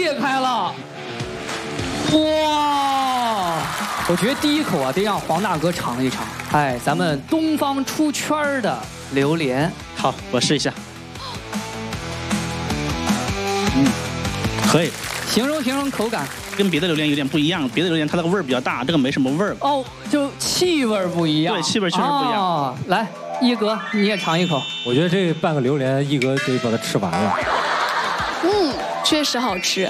裂开了。哇！我觉得第一口啊，得让黄大哥尝一尝。哎，咱们东方出圈的榴莲。 好，我试一下。可以。 形容口感。 跟别的榴莲有点不一样，别的榴莲它那个味儿比较大，这个没什么味儿。 哦，就气味不一样。 对，气味确实不一样。 哦，来，一哥你也尝一口。 我觉得这半个榴莲，一哥得把它吃完了。 确实好吃。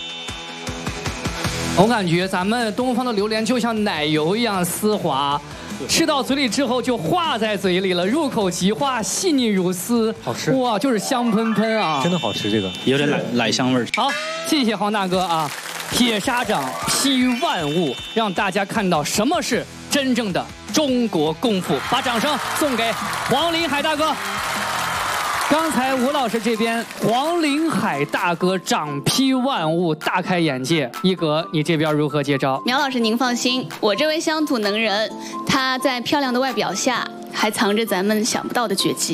我感觉咱们东方的榴莲就像奶油一样丝滑，吃到嘴里之后就化在嘴里了，入口即化，细腻如丝， 好吃。 哇，就是香喷喷啊！ 真的好吃，这个有点奶香味儿。 好，谢谢黄大哥啊！铁砂掌劈万物，让大家看到什么是真正的中国功夫。把掌声送给黄林海大哥。刚才吴老师这边，黄林海大哥掌劈万物，大开眼界。一哥，你这边如何接招？ 苗老师您放心，我这位乡土能人，他在漂亮的外表下，还藏着咱们想不到的绝技。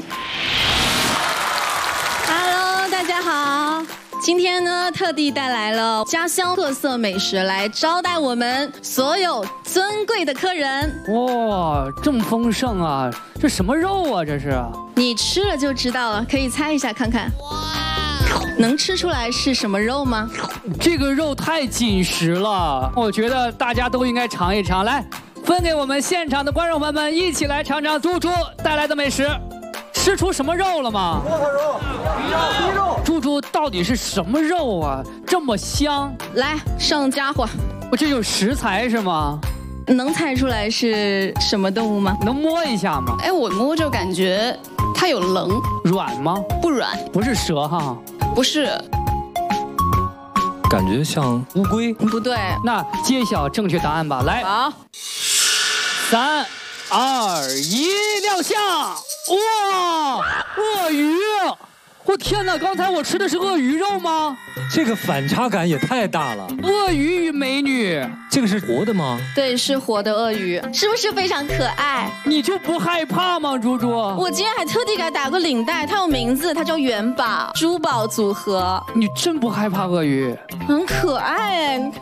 Hello， 大家好。今天呢，特地带来了家乡特色美食来招待我们所有尊贵的客人。 哇，这么丰盛啊！这什么肉啊？这是？ 你吃了就知道了，可以猜一下看看。哇，能吃出来是什么肉吗？ 这个肉太紧实了，我觉得大家都应该尝一尝。来，分给我们现场的观众朋友们一起来尝尝猪猪带来的美食。吃出什么肉了吗？ 骆驼肉、鸡肉。 猪猪到底是什么肉啊？这么香！ 来，上家伙。 我这有食材是吗？ 能猜出来是什么动物吗？ 能摸一下吗？ 哎，我摸着感觉它有棱。 软吗？ 不软。 不是蛇哈？ 不是。 感觉像乌龟。 不对。 那揭晓正确答案吧。来。 好。 3、2、1，亮相！哇，鳄鱼！我天哪，刚才我吃的是鳄鱼肉吗？ 这个反差感也太大了。 鳄鱼与美女， 这个是活的吗？ 对，是活的鳄鱼，是不是非常可爱？ 你就不害怕吗，猪猪？ 我今天还特地给它打个领带，它有名字，它叫元宝，珠宝组合。 你真不害怕鳄鱼？ 很可爱哎。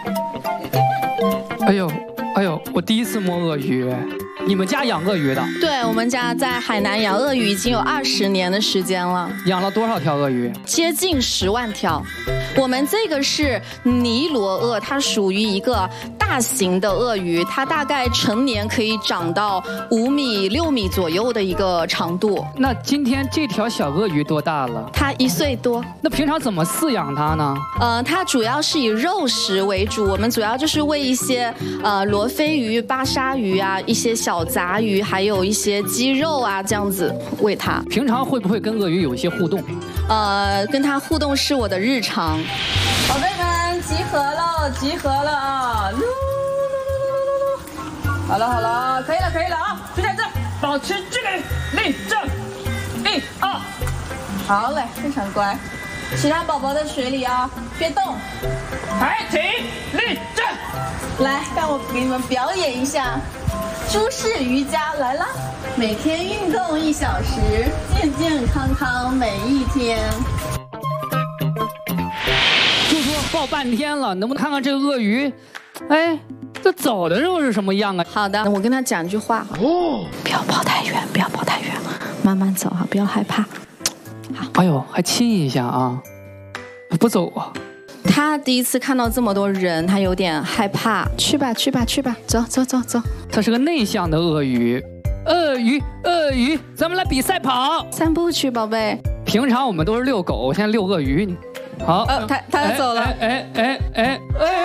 哎呦，我第一次摸鳄鱼。你们家养鳄鱼的？ 对，我们家在海南养鳄鱼已经有20年的时间了。 养了多少条鳄鱼？ 接近10万条。我们这个是尼罗鳄，它属于一个大型的鳄鱼，它大概成年可以长到5米、6米左右的一个长度。 那今天这条小鳄鱼多大了？ 它1岁多。 那平常怎么饲养它呢？ 它主要是以肉食为主，我们主要就是喂一些罗非鱼、巴沙鱼啊，一些小杂鱼，还有一些鸡肉啊，这样子喂它。 平常会不会跟鳄鱼有一些互动？ 跟它互动是我的日常。 宝贝们，集合了，集合了啊！好了，可以了啊！就在这，保持距离，立正，1、2，好嘞，非常乖。其他宝宝在水里啊，别动。抬起，立正。 来，让我给你们表演一下猪式瑜伽来啦！每天运动1小时，健健康康每一天。 猪猪抱半天了，能不能看看这个鳄鱼？哎，这走的时候是什么样啊？ 好的，我跟他讲一句话。哦，不要跑太远，不要跑太远，慢慢走啊，不要害怕。好。 哎呦，还亲一下啊！不走啊！ 他第一次看到这么多人，他有点害怕。去吧，走。 他是个内向的鳄鱼。鳄鱼，咱们来比赛跑。 散步去，宝贝。 平常我们都是遛狗，我现在遛鳄鱼。好， 他要走了。 哎！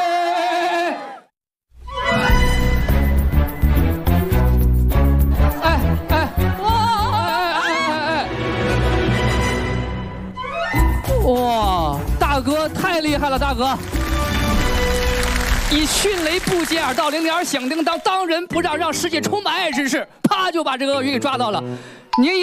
哇，大哥太厉害了，大哥！以迅雷不及掩耳盗铃，铃儿响叮当，当仁不让，让世界充满爱之势，啪就把这个鳄鱼给抓到了。您